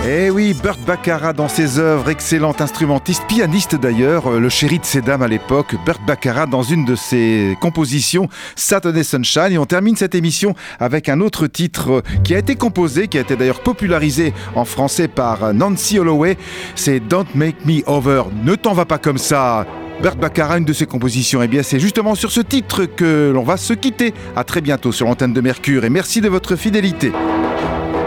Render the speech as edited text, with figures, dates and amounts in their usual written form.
Eh oui, Burt Bacharach dans ses œuvres, excellent instrumentiste, pianiste d'ailleurs, le chéri de ces dames à l'époque, Burt Bacharach dans une de ses compositions, Saturday Sunshine. Et on termine cette émission avec un autre titre qui a été composé, qui a été d'ailleurs popularisé en français par Nancy Holloway. C'est Don't Make Me Over, ne t'en va pas comme ça. Burt Bacharach, une de ses compositions, et bien c'est justement sur ce titre que l'on va se quitter. À très bientôt sur l'antenne de Mercure et merci de votre fidélité.